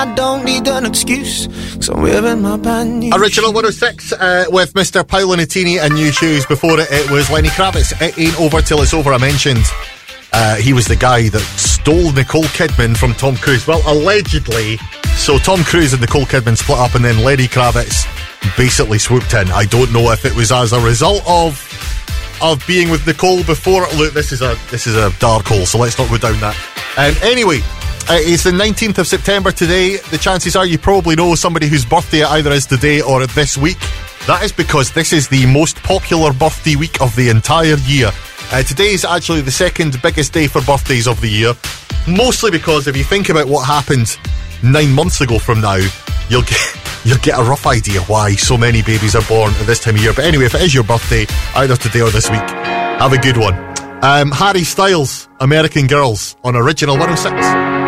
I don't need an excuse, 'cause I'm wearing my brand new Original 106 with Mr. Paolo Nutini and New Shoes. Before it was Lenny Kravitz. It ain't over till it's over. I mentioned he was the guy that stole Nicole Kidman from Tom Cruise. Well, allegedly. So Tom Cruise and Nicole Kidman split up, and then Lenny Kravitz basically swooped in. I don't know if it was as a result of being with Nicole before. Look, this is a dark hole, so let's not go down that. Anyway, it's the 19th of September today. The chances are you probably know somebody whose birthday it either is today or this week. That is because this is the most popular birthday week of the entire year. Today is actually the second biggest day for birthdays of the year, mostly because if you think about what happened 9 months ago from now, you'll get a rough idea why so many babies are born at this time of year. But anyway, if it is your birthday, either today or this week, have a good one. Harry Styles, American Girls, on Original 106.